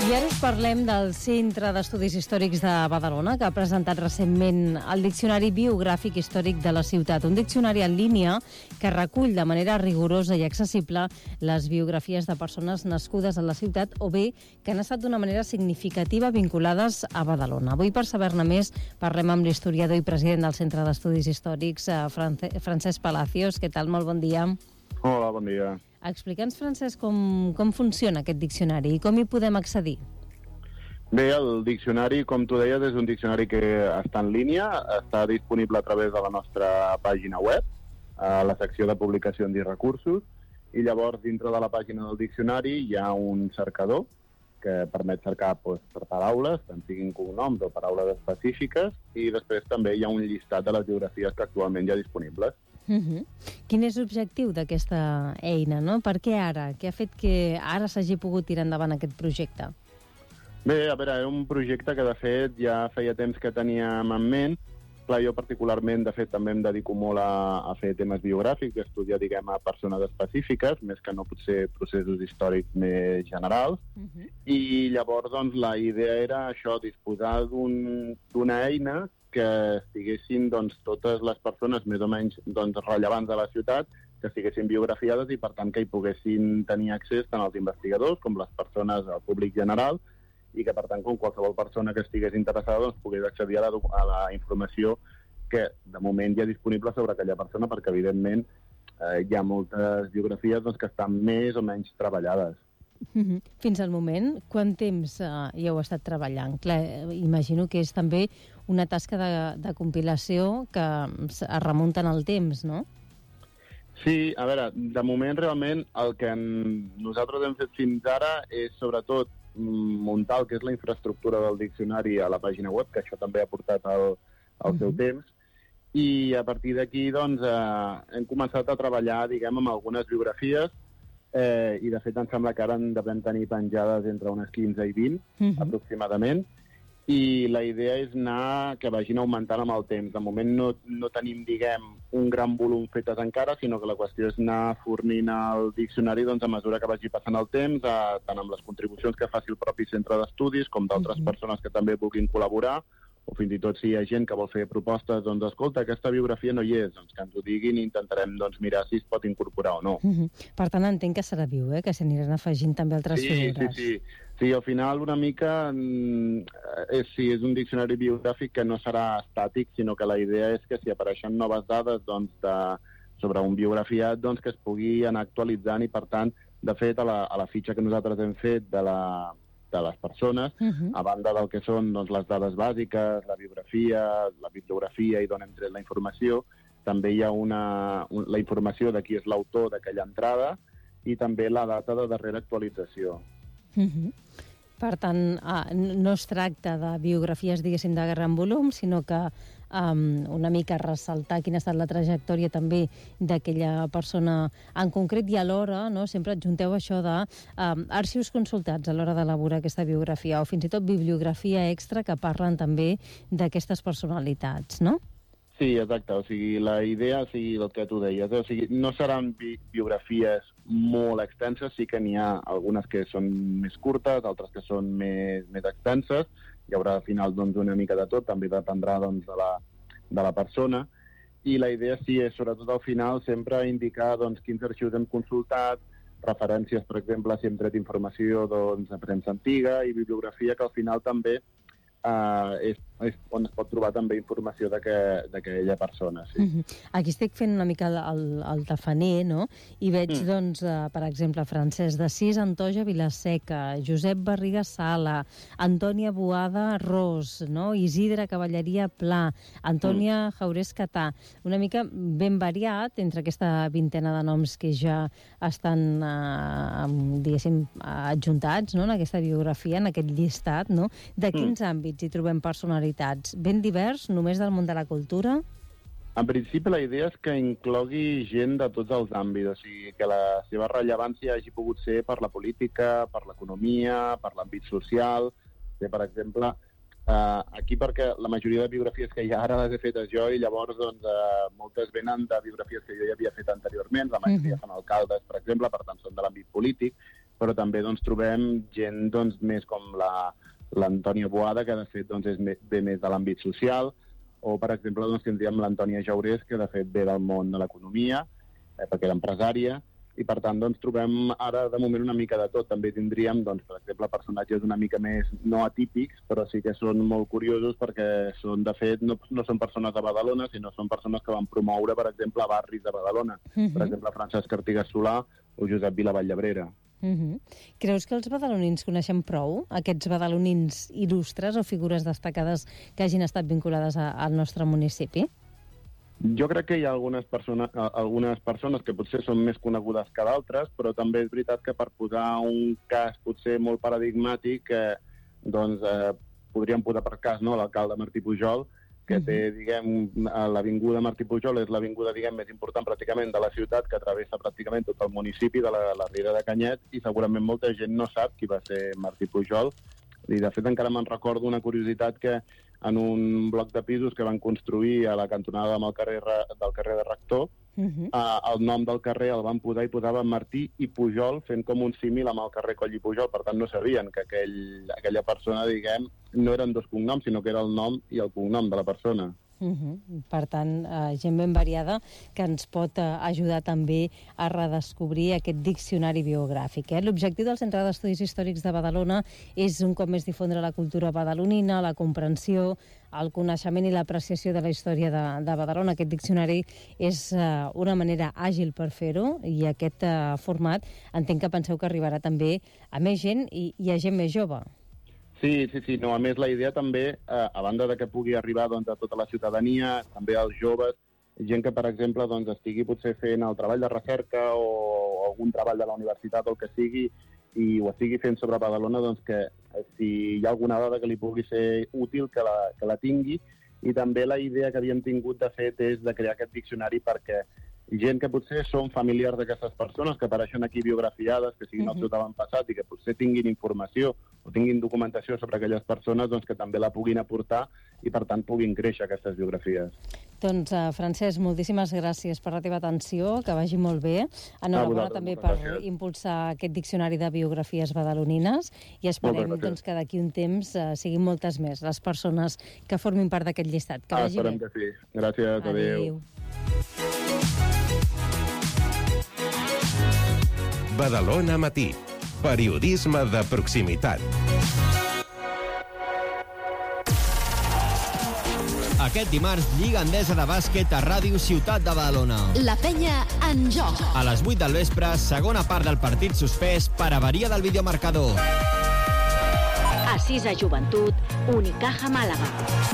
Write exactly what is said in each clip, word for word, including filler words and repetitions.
I ara us parlem del Centre d'Estudis Històrics de Badalona, que ha presentat recentment el Diccionari Biogràfic Històric de la Ciutat, un diccionari en línia que recull de manera rigorosa i accessible les biografies de persones nascudes a la ciutat o bé que han estat d'una manera significativa vinculades a Badalona. Avui, per saber-ne més, parlem amb l'historiador i president del Centre d'Estudis Històrics, Francesc Palacios. Què tal? Molt bon dia. Hola, bon dia. Explica'ns, Francesc, com, com funciona aquest diccionari i com hi podem accedir. Bé, el diccionari, com tu deies, és un diccionari que està en línia, està disponible a través de la nostra pàgina web, a la secció de publicacions i recursos, i llavors dintre de la pàgina del diccionari hi ha un cercador que permet cercar doncs, per paraules, tant siguin cognoms o paraules específiques, i després també hi ha un llistat de les biografies que actualment hi ha disponibles. Uh-huh. Quin és l'objectiu d'aquesta eina, no? Per què ara? Què ha fet que ara s'hagi pogut tirar endavant aquest projecte? Bé, a veure, era un projecte que de fet ja feia temps que teníem en ment. Clar, jo particularment, de fet, també em dedico molt a, a fer temes biogràfics, a estudiar, diguem, a persones específiques, més que no potser processos històrics més generals. Uh-huh. I llavors, doncs, la idea era això, disposar d'un, d'una eina que estiguessin doncs, totes les persones més o menys doncs, rellevants de la ciutat, que estiguessin biografiades i, per tant, que hi poguessin tenir accés tant els investigadors com les persones, al públic general, i que, per tant, com qualsevol persona que estigués interessada doncs, pogués accedir a la, a la informació que, de moment, hi ha disponible sobre aquella persona, perquè, evidentment, eh, hi ha moltes biografies doncs, que estan més o menys treballades. Fins al moment, quant temps uh, hi heu estat treballant? Clar, imagino que és també una tasca de, de compilació que es remunta en el temps, no? Sí, a veure, de moment realment el que en... nosaltres hem fet fins ara és sobretot muntar el que és la infraestructura del diccionari a la pàgina web, que això també ha portat el, el seu uh-huh. temps, i a partir d'aquí doncs, eh, hem començat a treballar, diguem, amb algunes biografies. Eh, i de fet em sembla que ara en devem tenir penjades entre unes quinze i vint uh-huh. aproximadament, i la idea és anar que vagin augmentant amb el temps. De moment no, no tenim, diguem, un gran volum fetes encara, sinó que la qüestió és anar fornint el diccionari doncs, a mesura que vagi passant el temps, a, tant amb les contribucions que faci el propi centre d'estudis com d'altres uh-huh. persones que també vulguin col·laborar, o fins i tot si hi ha gent que vol fer propostes, doncs escolta, aquesta biografia no hi és, doncs que ens ho diguin i intentarem doncs, mirar si es pot incorporar o no. Uh-huh. Per tant, entenc que serà viu, eh? Que s'aniran afegint també altres sí, figures. Sí, sí, sí. Al final una mica és, sí, és un diccionari biogràfic que no serà estàtic, sinó que la idea és que si apareixen noves dades doncs, de, sobre un biografiat, doncs que es pugui anar actualitzant i, per tant, de fet, a la, a la fitxa que nosaltres hem fet de la de les persones, uh-huh. a banda del que són doncs, les dades bàsiques, la biografia, la bibliografia i d'on hem tret la informació, també hi ha una, un, la informació de qui és l'autor d'aquella entrada i també la data de darrera actualització. Uh-huh. Per tant, ah, no es tracta de biografies, diguéssim, de gran volum, sinó que um, una mica ressaltar quina ha estat la trajectòria també d'aquella persona en concret i alhora, no, sempre adjunteu això de um, arxius consultats a l'hora d'elaborar aquesta biografia o fins i tot bibliografia extra que parlen també d'aquestes personalitats, no? Sí, exacte. O sigui, la idea, o sigui, el que tu deies, o sigui, no seran bi biografies molt extenses, sí que n'hi ha algunes que són més curtes, altres que són més, més extenses, hi haurà al final doncs, una mica de tot, també dependrà doncs, de, la, de la persona, i la idea sí és, sobretot al final, sempre indicar doncs, quins arxius hem consultat, referències, per exemple, si hem tret informació doncs, de premsa antiga i bibliografia, que al final també Uh, és, és on es pot trobar també informació d'aquella persona. Sí. Uh-huh. Aquí estic fent una mica el, el, el tafaner, no? I veig, mm. doncs, uh, per exemple, Francesc d'Assís, Antoja Vilaseca, Josep Barriga Sala, Antònia Boada Ros, no? Isidre Cavalleria Pla, Antònia mm. Jaurés Catà. Una mica ben variat entre aquesta vintena de noms que ja estan, uh, diguéssim, adjuntats, no? En aquesta biografia, en aquest llistat, no? De quins mm. àmbits hi trobem personalitats? Ben divers, només del món de la cultura? En principi, la idea és que inclogui gent de tots els àmbits, o sigui, que la seva rellevància hagi pogut ser per la política, per l'economia, per l'àmbit social. Per exemple, eh, aquí perquè la majoria de biografies que hi ha ara les he fetes jo i llavors doncs, eh, moltes venen de biografies que jo ja havia fet anteriorment, la majoria uh-huh. són alcaldes, per exemple, per tant són de l'àmbit polític, però també doncs, trobem gent doncs, més com la l'Antònia Boada, que de fet doncs, és ve més de l'àmbit social, o per exemple doncs, tindríem l'Antònia Jaurés, que de fet ve del món de l'economia, eh, perquè era empresària, i per tant doncs, trobem ara de moment una mica de tot. També tindríem, doncs, per exemple, personatges una mica més no atípics, però sí que són molt curiosos perquè són, de fet, no, no són persones de Badalona, sinó són persones que van promoure, per exemple, barris de Badalona. Uh-huh. Per exemple, Francesc Artigas Solà o Josep Vila Vallllabrera. Uh-huh. Creus que els badalonins coneixen prou aquests badalonins il·lustres o figures destacades que hagin estat vinculades a, al nostre municipi? Jo crec que hi ha algunes, persona, algunes persones que potser són més conegudes que d'altres, però també és veritat que per posar un cas potser molt paradigmàtic, eh, doncs eh, podríem posar per cas, no?, l'alcalde Martí Pujol, que té, diguem, l'avinguda Martí Pujol és l'avinguda, diguem, més important pràcticament de la ciutat, que travessa pràcticament tot el municipi de la, la Riera de Canyet, i segurament molta gent no sap qui va ser Martí Pujol. I, de fet, encara me'n recordo una curiositat que en un bloc de pisos que van construir a la cantonada del carrer, del carrer de Rector, uh-huh. eh, el nom del carrer el van posar i posava Martí i Pujol, fent com un símil amb el carrer Coll i Pujol. Per tant, no sabien que aquell, aquella persona, diguem, no eren dos cognoms, sinó que era el nom i el cognom de la persona. Uh-huh. Per tant, eh, gent ben variada que ens pot eh, ajudar també a redescobrir aquest diccionari biogràfic. Eh? L'objectiu del Centre d'Estudis Històrics de Badalona és un cop més difondre la cultura badalonina, la comprensió, el coneixement i l'apreciació de la història de, de Badalona. Aquest diccionari és eh, una manera àgil per fer-ho, i aquest eh, format entenc que penseu que arribarà també a més gent i, i a gent més jove. Sí, sí, sí. No, a més, la idea també, eh, a banda de que pugui arribar doncs, a tota la ciutadania, també als joves, gent que, per exemple, doncs, estigui potser fent el treball de recerca o, o algun treball de la universitat o el que sigui, i ho estigui fent sobre Badalona, doncs que eh, si hi ha alguna dada que li pugui ser útil, que la, que la tingui. I també la idea que havíem tingut, de fet, és de crear aquest diccionari perquè gent que potser són familiars d'aquestes persones, que apareixen aquí biografiades, que siguin uh-huh. el seu avantpassat i que potser tinguin informació o tinguin documentació sobre aquelles persones, doncs que també la puguin aportar i, per tant, puguin créixer aquestes biografies. Doncs, uh, Francesc, moltíssimes gràcies per la teva atenció, que vagi molt bé. Enhorabona també per gràcies. Impulsar aquest diccionari de biografies badalonines, i esperem doncs, que d'aquí un temps uh, siguin moltes més les persones que formin part d'aquest llistat. Que ah, vagi esperem bé. Que sí. Gràcies, adéu. Badalona Matí. Periodisme de proximitat. Aquest dimarts, Lliga Endesa de Bàsquet a Ràdio Ciutat de Badalona. La penya en joc. A les vuit del vespre, segona part del partit suspès per avaria del videomarcador. Assisa Joventut, Unicaja Màlaga.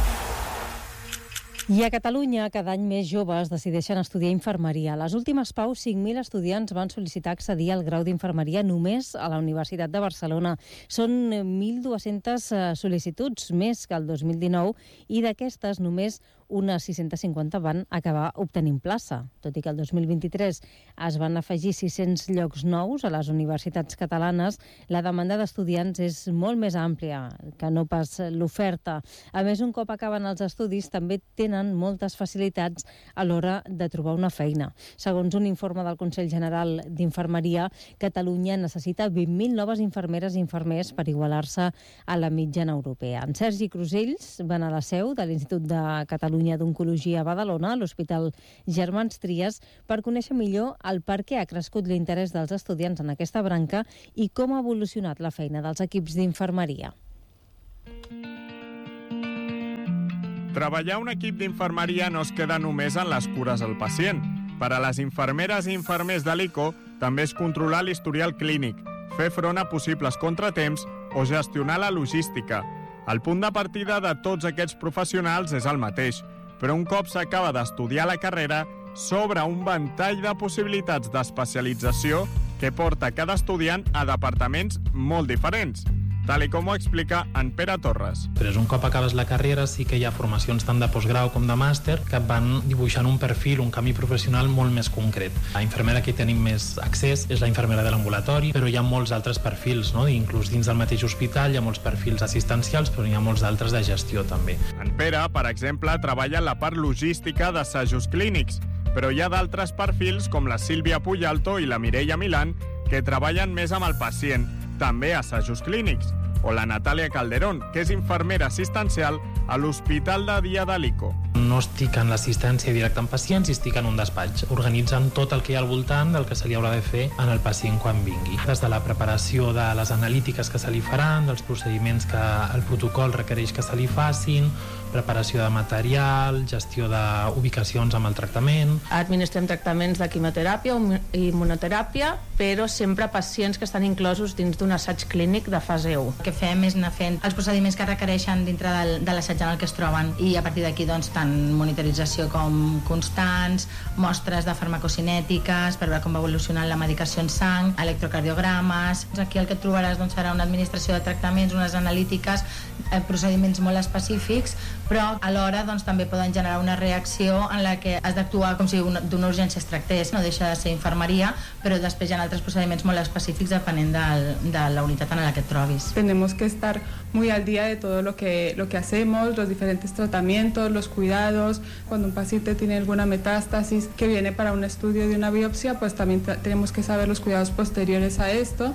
I a Catalunya, cada any més joves decideixen estudiar infermeria. A les últimes P A U, cinc mil estudiants van sol·licitar accedir al grau d'infermeria només a la Universitat de Barcelona. Són mil dues-centes sol·licituds, més que el dos mil dinou, i d'aquestes només unes sis-centes cinquanta van acabar obtenint plaça. Tot i que el dos mil vint-i-tres es van afegir sis-cents llocs nous a les universitats catalanes, la demanda d'estudiants és molt més àmplia que no pas l'oferta. A més, un cop acaben els estudis, també tenen moltes facilitats a l'hora de trobar una feina. Segons un informe del Consell General d'Infermeria, Catalunya necessita vint mil noves infermeres i infermers per igualar-se a la mitjana europea. En Sergi Crusells van a la seu de l'Institut de Catalunya d'Oncologia a Badalona, a l'Hospital Germans Trias, per conèixer millor el per què ha crescut l'interès dels estudiants en aquesta branca i com ha evolucionat la feina dels equips d'infermeria. Treballar un equip d'infermeria no es queda només en les cures al pacient. Per a les infermeres i infermers de l'I C O també és controlar l'historial clínic, fer front a possibles contratemps o gestionar la logística. El punt de partida de tots aquests professionals és el mateix, però un cop s'acaba d'estudiar la carrera, s'obre un ventall de possibilitats d'especialització que porta cada estudiant a departaments molt diferents, tal i com ho explica en Pere Torres. Però un cop acabes la carrera sí que hi ha formacions tant de postgrau com de màster que et van dibuixant un perfil, un camí professional molt més concret. La infermera que hi tenim més accés és la infermera de l'ambulatori, però hi ha molts altres perfils, no? Inclús dins del mateix hospital hi ha molts perfils assistencials, però hi ha molts altres de gestió també. En Pere, per exemple, treballa en la part logística d'assajos clínics, però hi ha d'altres perfils com la Sílvia Puyalto i la Mireia Milán que treballen més amb el pacient, també assajos clínics, o la Natàlia Calderón, que és infermera assistencial a l'Hospital de Dia de l'Ico. No estic en l'assistència directa amb pacients i estic en un despatx, organitzant tot el que hi ha al voltant del que se li haurà de fer en el pacient quan vingui. Des de la preparació de les analítiques que se li faran, dels procediments que el protocol requereix que se li facin, preparació de material, gestió d'ubicacions amb el tractament. Administrem tractaments de quimioteràpia i immunoteràpia, però sempre a pacients que estan inclosos dins d'un assaig clínic de fase u. El que fem és anar fent els procediments que requereixen dintre del, de l'assaig en el que es troben i a partir d'aquí doncs, tant monitorització com constants, mostres de farmacocinètiques per veure com va evolucionant la medicació en sang, electrocardiogrames. Aquí el que trobaràs doncs, serà una administració de tractaments, unes analítiques, eh, procediments molt específics, però alhora doncs, també poden generar una reacció en la que has d'actuar com si d'una urgència es tractés. No deixa de ser infermeria, però després hi ha altres procediments molt específics depenent de, de la unitat en la que et trobis. Tenemos que estar muy al día de todo lo que, lo que hacemos, los diferentes tratamientos, los cuidados. Cuando un paciente tiene alguna metástasis que viene para un estudio de una biopsia, pues también tenemos que saber los cuidados posteriores a esto.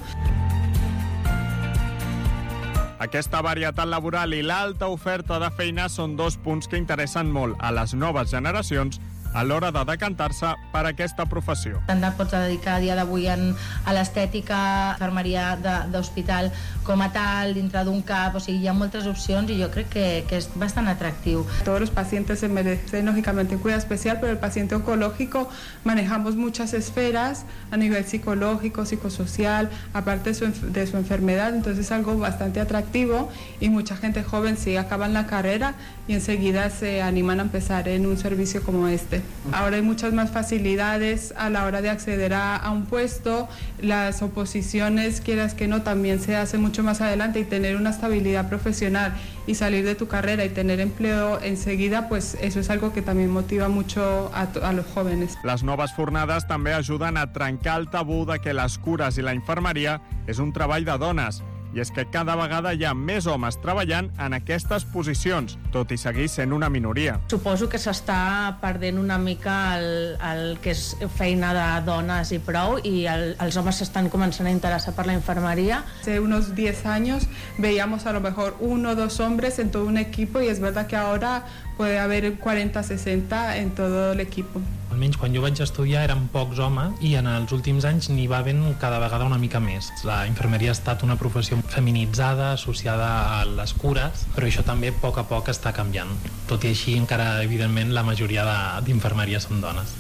Aquesta varietat laboral i l'alta oferta de feina són dos punts que interessen molt a les noves generacions a l'hora de decantar-se per aquesta professió. Tant et pots dedicar a dia d'avui a l'estètica, infermeria d'hospital com a tal, dintre d'un cap, o sigui, hi ha moltes opcions i jo crec que, que és bastant atractiu. Todos los pacientes se merecen, lógicamente, un cuidado especial, pero el paciente oncológico manejamos muchas esferas a nivel psicológico, psicosocial, aparte de su, de su enfermedad, entonces es algo bastante atractivo y mucha gente joven sí acaban la carrera y enseguida se animan a empezar en un servicio como este. Ahora hay muchas más facilidades a la hora de acceder a, a un puesto, las oposiciones, quieras que no, también se hacen mucho más adelante y tener una estabilidad profesional y salir de tu carrera y tener empleo enseguida, pues eso es algo que también motiva mucho a, a los jóvenes. Les noves fornades també ajuden a trencar el tabú de que les cures i la infermeria és un treball de dones. I és que cada vegada hi ha més homes treballant en aquestes posicions, tot i seguir sent una minoria. Suposo que s'està perdent una mica el, el que és feina de dones i prou, i el, els homes s'estan començant a interessar per la infermeria. Hace unos diez años veíamos a lo mejor uno o dos hombres en todo un equipo y es verdad que ahora puede haber cuarenta sesenta en todo el equipo. Almenys quan jo vaig estudiar eren pocs homes i en els últims anys n'hi va havent cada vegada una mica més. La infermeria ha estat una professió feminitzada, associada a les cures, però això també a poc a poc està canviant. Tot i així, encara, evidentment, la majoria d'infermeria són dones.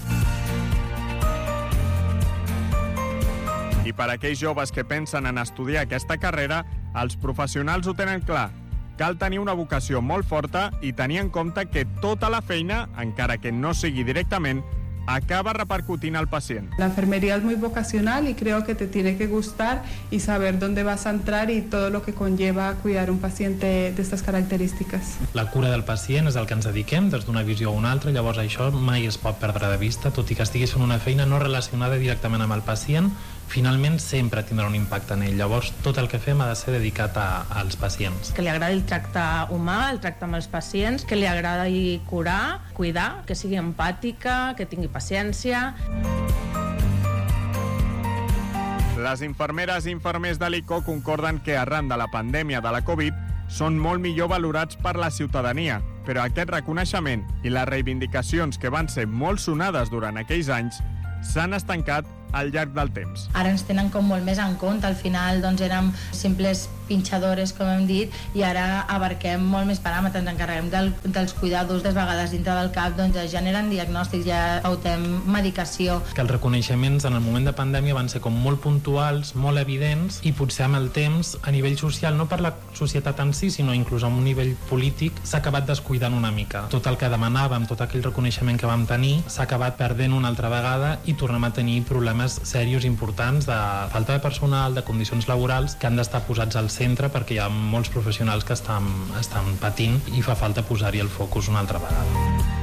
I per a aquells joves que pensen en estudiar aquesta carrera, els professionals ho tenen clar. Cal tenir una vocació molt forta i tenir en compte que tota la feina, encara que no sigui directament, acaba repercutint al pacient. La enfermería es muy vocacional y creo que te tiene que gustar y saber dónde vas a entrar y todo lo que conlleva cuidar un paciente de estas características. La cura del pacient és el que ens dediquem des d'una visió a una altra, llavors això mai es pot perdre de vista, tot i que estiguis fent una feina no relacionada directament amb el pacient, finalment sempre tindrà un impacte en ell. Llavors, tot el que fem ha de ser dedicat a, als pacients. Que li agradi el tracte humà, el tracte amb els pacients, que li agradi curar, cuidar, que sigui empàtica, que tingui paciència. Les infermeres i infermers de l'I C O concorden que arran de la pandèmia de la Covid són molt millor valorats per la ciutadania, però aquest reconeixement i les reivindicacions que van ser molt sonades durant aquells anys s'han estancat al llarg del temps. Ara ens tenen com molt més en compte, al final doncs érem simples pinxadores, com hem dit, i ara abarquem molt més paràmetres, ens encarreguem del, dels cuidados, des vegades dintre del cap doncs ja generen diagnòstics, ja pautem medicació. Que els reconeixements en el moment de pandèmia van ser com molt puntuals, molt evidents, i potser amb el temps, a nivell social, no per la societat en si, sinó inclús a un nivell polític, s'ha acabat descuidant una mica. Tot el que demanàvem, tot aquell reconeixement que vam tenir, s'ha acabat perdent una altra vegada i tornem a tenir problemes serios importants de falta de personal, de condicions laborals que han d'estar posats al centre perquè hi ha molts professionals que estan, estan patint i fa falta posar-hi el focus una altra vegada.